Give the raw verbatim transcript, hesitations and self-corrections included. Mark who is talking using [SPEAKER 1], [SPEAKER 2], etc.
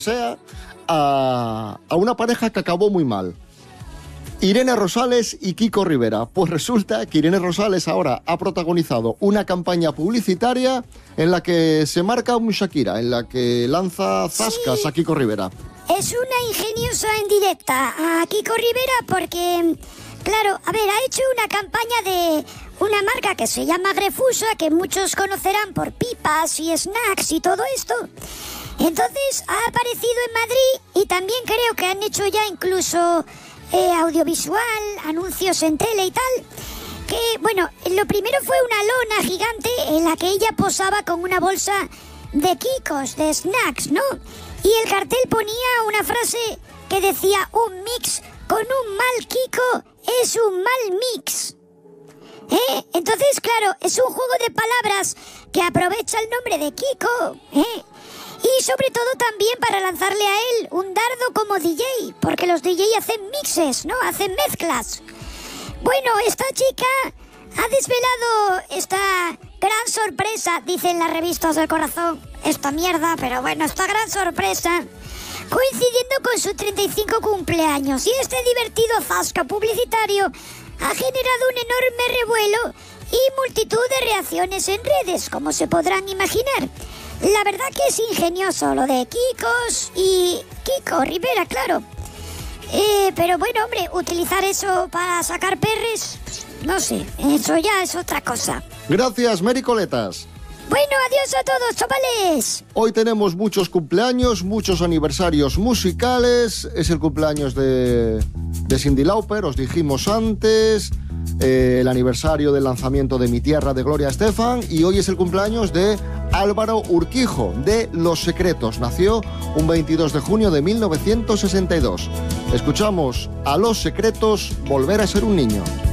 [SPEAKER 1] sea a, a una pareja que acabó muy mal. Irene Rosales y Kiko Rivera. Pues resulta que Irene Rosales ahora ha protagonizado una campaña publicitaria en la que se marca un Shakira, en la que lanza zascas
[SPEAKER 2] sí,
[SPEAKER 1] a Kiko Rivera.
[SPEAKER 2] Es una ingeniosa en directa a Kiko Rivera porque, claro, a ver, ha hecho una campaña de una marca que se llama Grefusa, que muchos conocerán por pipas y snacks y todo esto. Entonces ha aparecido en Madrid y también creo que han hecho ya incluso eh, audiovisual, anuncios en tele y tal. Que, bueno, lo primero fue una lona gigante en la que ella posaba con una bolsa de Kikos, de snacks, ¿no? Y el cartel ponía una frase que decía: un mix con un mal Kiko es un mal mix. ¿Eh? Entonces, claro, es un juego de palabras que aprovecha el nombre de Kiko, ¿eh? Y sobre todo también para lanzarle a él un dardo como D J, porque los D J hacen mixes, ¿no? Hacen mezclas. Bueno, esta chica ha desvelado esta gran sorpresa, dicen las revistas del corazón, esta mierda, pero bueno, esta gran sorpresa, coincidiendo con su treinta y cinco cumpleaños. Y este divertido zasca publicitario ha generado un enorme revuelo y multitud de reacciones en redes, como se podrán imaginar. La verdad que es ingenioso lo de Kikos y Kiko Rivera, claro. Eh, pero bueno, hombre, utilizar eso para sacar perres, no sé, eso ya es otra cosa.
[SPEAKER 1] Gracias, Mary Coletas.
[SPEAKER 2] Bueno, adiós a todos, chavales.
[SPEAKER 1] Hoy tenemos muchos cumpleaños, muchos aniversarios musicales. Es el cumpleaños de, de Cyndi Lauper, os dijimos antes. Eh, el aniversario del lanzamiento de Mi Tierra de Gloria Estefan. Y hoy es el cumpleaños de Álvaro Urquijo, de Los Secretos. Nació un veintidós de junio de mil novecientos sesenta y dos. Escuchamos a Los Secretos, Volver a ser un niño.